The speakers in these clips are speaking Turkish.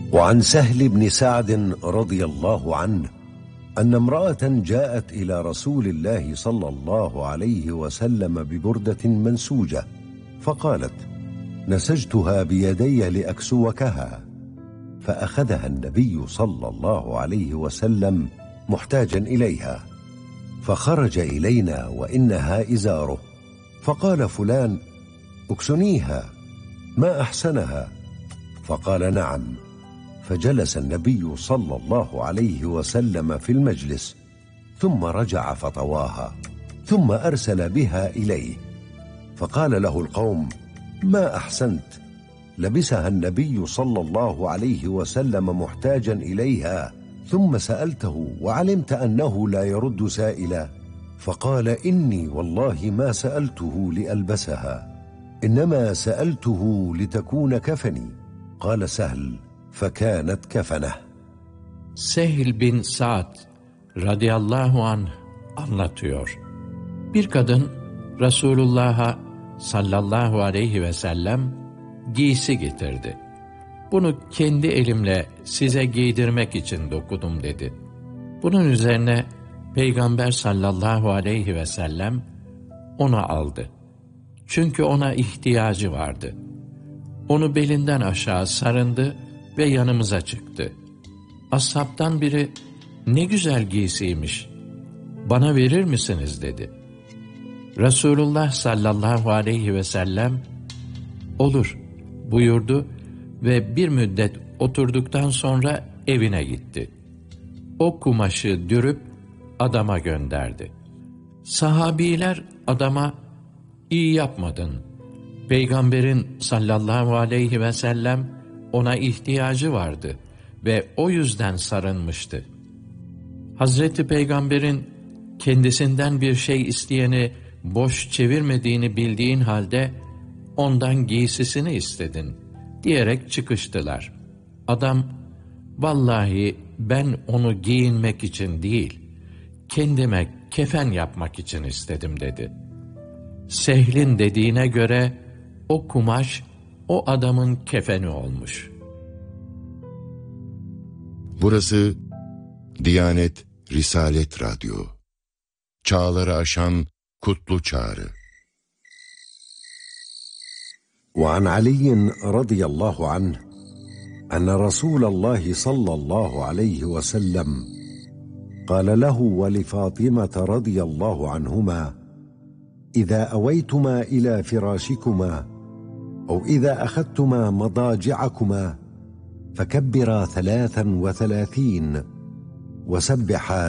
وعن سهل بن سعد رضي الله عنه أن امرأة جاءت إلى رسول الله صلى الله عليه وسلم ببردة منسوجة، فقالت: نسجتها بيدي لأكسوكها، فأخذها النبي صلى الله عليه وسلم محتاجا إليها، فخرج إلينا وإنها إزاره، فقال فلان: اكسنيها، ما أحسنها. فقال: نعم. فجلس النبي صلى الله عليه وسلم في المجلس، ثم رجع فطواها، ثم أرسل بها إليه، فقال له القوم: ما أحسنت؟ لبسها النبي صلى الله عليه وسلم محتاجا إليها، ثم سألته وعلمت أنه لا يرد سائلا. فقال: إني والله ما سألته لألبسها، إنما سألته لتكون كفني. قال سهل: فكانت كفنه. Sehl bin Sa'd radıyallahu anh anlatıyor. Bir kadın Resulullah'a sallallahu aleyhi ve sellem giysi getirdi. Bunu kendi elimle size giydirmek için dokudum dedi. Bunun üzerine Peygamber sallallahu aleyhi ve sellem onu aldı. Çünkü ona ihtiyacı vardı. Onu belinden aşağı sarındı ve yanımıza çıktı. Ashabtan biri, ne güzel giysiymiş, bana verir misiniz dedi. Resulullah sallallahu aleyhi ve sellem, olur buyurdu ve bir müddet oturduktan sonra evine gitti. O kumaşı dürüp adama gönderdi. Sahabiler adama, iyi yapmadın, Peygamberin sallallahu aleyhi ve sellem ona ihtiyacı vardı ve o yüzden sarınmıştı. Hazreti Peygamber'in kendisinden bir şey isteyeni boş çevirmediğini bildiğin halde ondan giysisini istedin diyerek çıkıştılar. Adam, vallahi ben onu giyinmek için değil, kendime kefen yapmak için istedim dedi. Sehl'in dediğine göre o kumaş o adamın kefeni olmuş. Burası Diyanet Risalet Radyo. Çağları aşan kutlu çağrı. وعن علي رضي الله عنه أن رسول الله صلى الله عليه وسلم قال له ولفاطمة رضي الله عنهما: إذا أويتما إلى فراشكما أو إذا أخذتما مضاجعكما فكبرا 33 وسبحا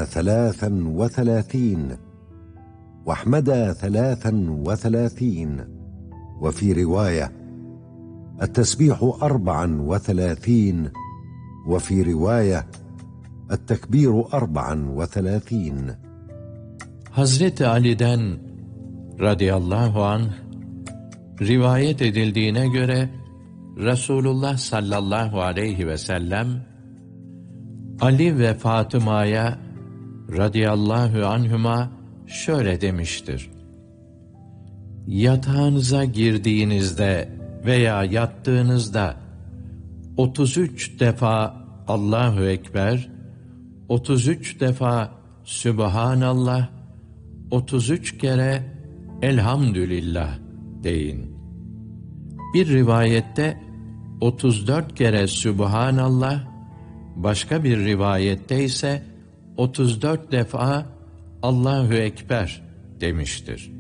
33 واحمدا 33، وفي رواية التسبيح 34، وفي رواية التكبير 34. Hazreti Ali'den radıyallahu anh rivayet edildiğine göre Resulullah sallallahu aleyhi ve sellem Ali ve Fatıma'ya radıyallahu anhuma şöyle demiştir: yatağınıza girdiğinizde veya yattığınızda 33 defa Allahu Ekber, 33 defa Sübhanallah, 33 kere Elhamdülillah deyin. Bir rivayette 34 kere Sübhanallah, başka bir rivayette ise 34 defa Allahu Ekber demiştir.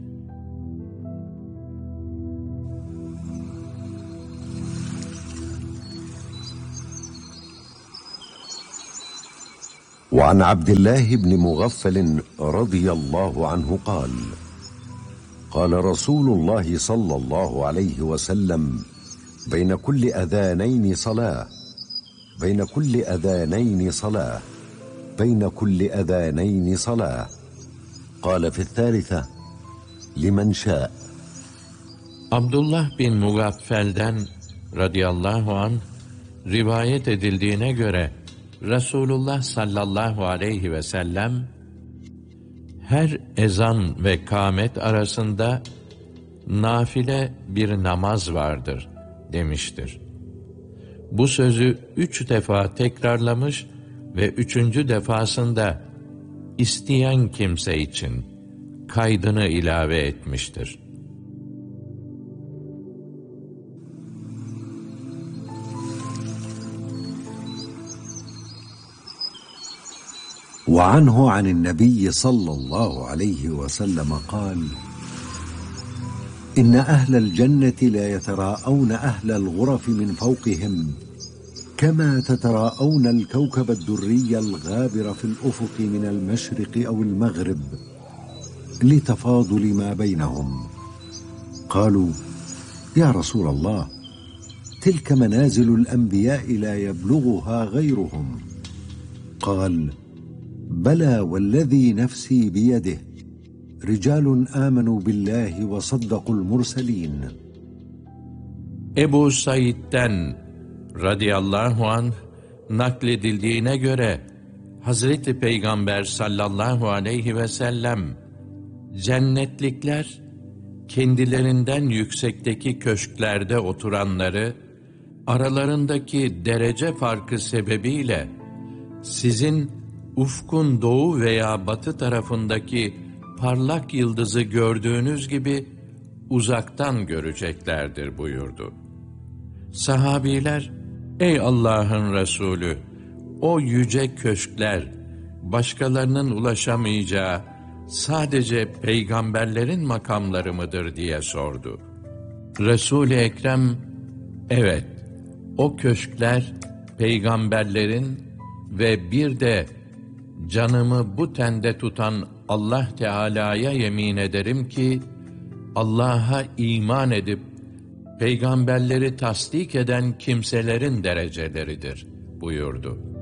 وعن عبد الله بن مغفل رضي الله عنه قال: قال رسول الله صلى الله عليه وسلم: بين كل أذانين صلاة، بين كل أذانين صلاة، بين كل أذانين صلاة. قال في الثالثة: لمن شاء. Abdullah bin Mugaffel'den radıyallahu anh rivayet edildiğine göre Resulullah sallallahu aleyhi ve sellem her ezan ve kâmet arasında nafile bir namaz vardır demiştir. Bu sözü 3 defa tekrarlamış ve 3. defasında isteyen kimse için kaydını ilave etmiştir. وعنه عن النبي صلى الله عليه وسلم قال: إن أهل الجنة لا يتراءون أهل الغرف من فوقهم كما تتراءون الكوكب الدري الغابر في الأفق من المشرق أو المغرب لتفاضل ما بينهم. قالوا: يا رسول الله، تلك منازل الأنبياء لا يبلغها غيرهم. قال: بلى والذي نفسي بيده، رجال آمنوا بالله وصدقوا المرسلين. Ebu Said'den radıyallahu anh nakledildiğine göre Hazreti Peygamber sallallahu aleyhi ve sellem, cennetlikler kendilerinden yüksekteki köşklerde oturanları aralarındaki derece farkı sebebiyle sizin ufkun doğu veya batı tarafındaki parlak yıldızı gördüğünüz gibi uzaktan göreceklerdir buyurdu. Sahabiler, ey Allah'ın Resulü, o yüce köşkler başkalarının ulaşamayacağı sadece peygamberlerin makamları mıdır diye sordu. Resul-i Ekrem, evet, o köşkler peygamberlerin ve bir de canımı bu tende tutan Allah Teala'ya yemin ederim ki Allah'a iman edip peygamberleri tasdik eden kimselerin dereceleridir buyurdu.